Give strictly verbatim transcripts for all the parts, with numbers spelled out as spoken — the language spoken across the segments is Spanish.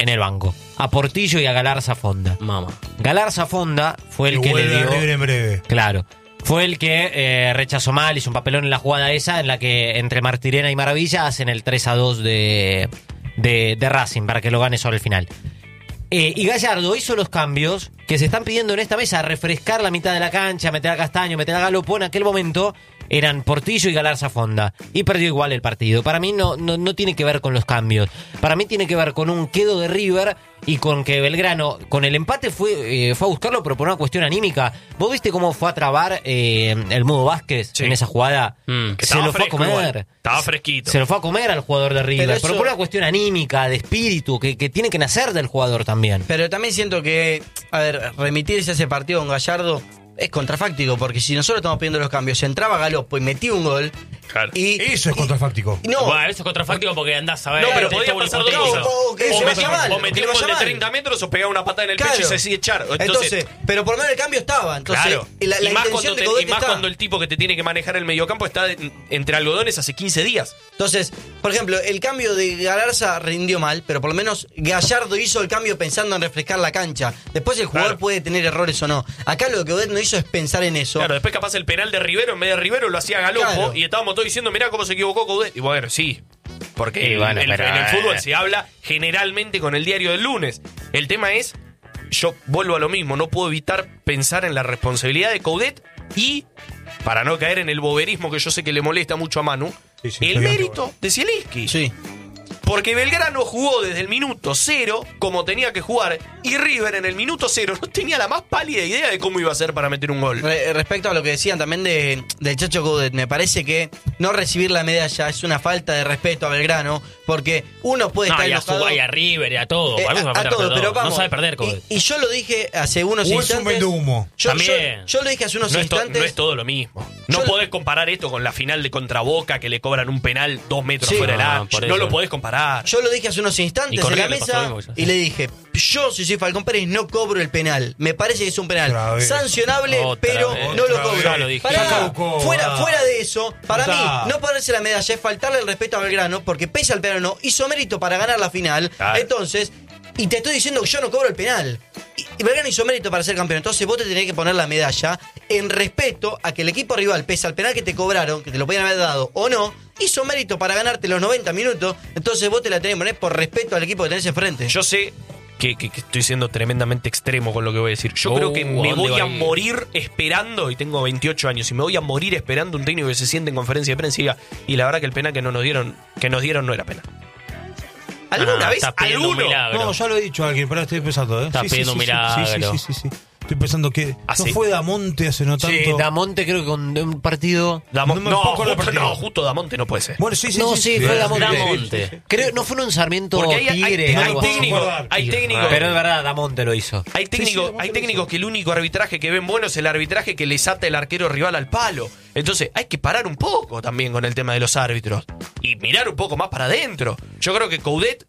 en el banco. A Portillo y a Galarza Fonda. Mamá. Galarza Fonda fue el que, que le dio... River en breve. Claro. Fue el que eh, rechazó mal, hizo un papelón en la jugada esa, en la que entre Martirena y Maravilla hacen el tres a dos de, de, de Racing, para que lo gane sobre el final. Eh, y Gallardo hizo los cambios que se están pidiendo en esta mesa, refrescar la mitad de la cancha, meter a Castaño, meter a Galopo. En aquel momento eran Portillo y Galarza Fonda, y perdió igual el partido. Para mí no, no, no tiene que ver con los cambios, para mí tiene que ver con un quedo de River y con que Belgrano, con el empate fue, eh, fue a buscarlo, pero por una cuestión anímica. ¿Vos viste cómo fue a trabar eh, el Mudo Vázquez Sí. en esa jugada? Mm, que se lo fue a fresco comer. igual. Estaba fresquito. Se lo fue a comer al jugador de River, Pero pero, eso- por una cuestión anímica, de espíritu, que, que tiene que nacer del jugador también. Pero también siento que, a ver, remitirse a ese partido con Gallardo es contrafáctico, porque si nosotros estamos pidiendo los cambios, entraba Galopo y metía un gol. Claro. Y, Eso es y- contrafáctico. y no, Bueno, eso es contrafáctico porque andás a ver. No, pero te- podía te- pasar te- dos cosas. o que O se metí- vaya mal, o que metí le un gol vaya de mal. treinta metros o pegaba una patada en el Claro. pecho y se sigue echar. Entonces, Entonces, pero por lo menos el cambio estaba. Entonces, claro. la, la y más, intención cuando, de te- Coudet y más está. cuando el tipo que te tiene que manejar el mediocampo está de- entre algodones hace quince días. Entonces, por ejemplo, el cambio de Galarza rindió mal, pero por lo menos Gallardo hizo el cambio pensando en refrescar la cancha. Después el jugador Claro. puede tener errores o no. Acá lo que Coudet no hizo es pensar en eso. Claro, después capaz el penal de Rivero en vez de Rivero lo hacía Galopo Claro. y estábamos todos diciendo, mirá cómo se equivocó Coudet. Y bueno, sí. Porque Y bueno, el- pero, en el fútbol eh. se habla generalmente con el diario del lunes. El tema es, yo vuelvo a lo mismo, no puedo evitar pensar en la responsabilidad de Coudet y, para no caer en el boberismo que yo sé que le molesta mucho a Manu, Sí, sí, el está bien. mérito de Zielinski. Sí. Porque Belgrano jugó desde el minuto cero como tenía que jugar y River en el minuto cero no tenía la más pálida idea de cómo iba a ser para meter un gol. Re- respecto a lo que decían también de, del Chacho Coudet, me parece que no recibir la medalla es una falta de respeto a Belgrano, porque uno puede No, estar y a, su, enojado y a River y a todo. eh, Para mí es una a, a falta de todo, respeto. pero vamos. No sabe perder, Coudet. Y, y yo lo dije hace unos O es un instantes. vende humo. Yo, También. yo, yo lo dije hace unos No es, to- instantes. no es todo lo mismo. No Yo- podés comparar esto con la final de contra Boca que le cobran un penal dos metros Sí. fuera del No, área. por No eso. lo podés comparar. Yo lo dije hace unos Y instantes con en la River le pasó mesa lo mismo, y le dije, yo si soy Falcón Pérez no cobro el penal. Me parece que es un penal Otra vez. sancionable, Otra pero vez. no lo Otra cobro. vez. Ya lo dije. Pará, Ya lo fuera, cobra. fuera de eso, para Está. mí, no ponerse la medalla es faltarle el respeto a Belgrano, porque pese al penal no, hizo mérito para ganar la final. Claro. Entonces, y te estoy diciendo que yo no cobro el penal. Y, y Belgrano hizo mérito para ser campeón. Entonces vos te tenés que poner la medalla en respeto a que el equipo rival, pese al penal que te cobraron, que te lo podían haber dado o no, hizo mérito para ganarte los noventa minutos. Entonces vos te la tenés que poner por respeto al equipo que tenés enfrente. Yo sé que, que- que estoy siendo tremendamente extremo con lo que voy a decir. Yo Oh, creo que me ¿a dónde voy va a a ir? morir esperando, y tengo veintiocho años, y me voy a morir esperando un técnico que se siente en conferencia de prensa y diga, y la verdad que el penal que no nos dieron, que nos dieron no era penal. ¿Alguna Ah, vez? estás pidiendo un ¿Alguno? milagro. No, ya lo he dicho a alguien, pero estoy pensando, ¿eh? Estás pidiendo un sí, milagro. Sí, sí, sí, sí, sí. Estoy pensando que ¿Ah, no sí? fue Damonte hace no tanto. Sí, Damonte creo que con un partido... Damo- No me no, enfoco en el justo, partido. no, justo Damonte no puede ser. Bueno, sí, sí, No, sí, fue Damonte. Damonte. Creo, no fue en un Sarmiento Porque hay, hay- Tigre. hay algo así. técnicos, acordar. hay técnicos, Pero es verdad, Damonte lo hizo. hay técnicos, sí, hay lo técnicos que el único arbitraje que ven bueno es el arbitraje que les ata el arquero rival al palo. Entonces hay que parar un poco también con el tema de los árbitros y mirar un poco más para adentro. Yo creo que Coudet,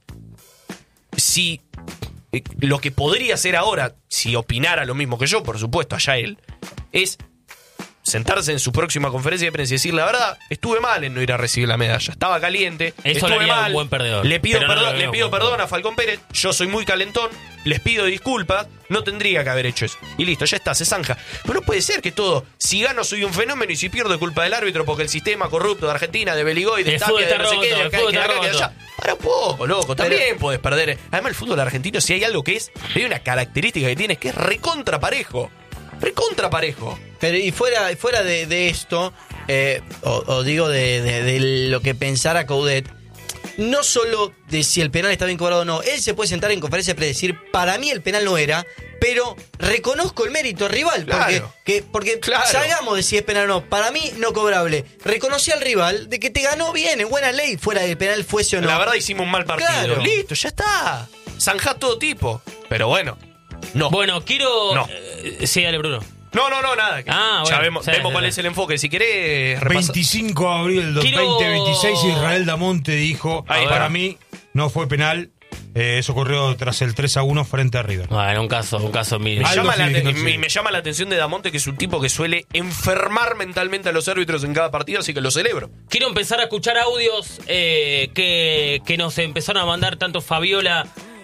si eh, lo que podría hacer ahora, si opinara lo mismo que yo, por supuesto, allá él, es sentarse en su próxima conferencia de prensa y decir la verdad, estuve mal en no ir a recibir la medalla, estaba caliente, Eso lo estuve haría un mal, buen perdedor. le pido Pero no lo perdón, veo le pido como- perdón a Falcón Pérez, yo soy muy calentón, les pido disculpas, no tendría que haber hecho eso. Y listo, ya está, se zanja. Pero no puede ser que todo, si gano soy un fenómeno y si pierdo es culpa del árbitro porque el sistema corrupto de Argentina, de Beligoy, de El Tapia, fútbol de está no sé qué, roto, de el acá, fútbol que de está acá, que de roto. allá. Para un poco, loco, Pero- también puedes perder. Además, el fútbol argentino, si hay algo que es, hay una característica que tiene, es que es recontra parejo. Recontra parejo. Pero y fuera, y fuera de, de esto, eh, o, o digo de, de- de lo que pensara Coudet, no solo de si el penal está bien cobrado o no, él se puede sentar en conferencia y decir, para mí el penal no era, pero reconozco el mérito rival, porque, Claro. que, porque Claro. salgamos de si es penal o no, para mí no cobrable. Reconocí al rival de que te ganó bien, en buena ley, fuera del penal fuese o no. La verdad hicimos un mal partido. Claro. Listo, ya está. Zanjá todo tipo. Pero bueno, no. Bueno, quiero. No. eh, sí, dale, Bruno. No, no, no, nada. Ah, ya bueno, vemos, sí, vemos sí, cuál sí. es el enfoque. Si querés repasar. veinticinco de abril del Quiero- veinte veintiséis, Israel Damonte dijo, Ahí para va. mí no fue penal, eh, eso ocurrió tras el tres a uno frente a River. Bueno, un caso, un caso mil. Me Algo llama, la, sí, no me, sé. me llama la atención de Damonte, que es un tipo que suele enfermar mentalmente a los árbitros en cada partido, así que lo celebro. Quiero empezar a escuchar audios eh, que, que nos empezaron a mandar tanto Fabiola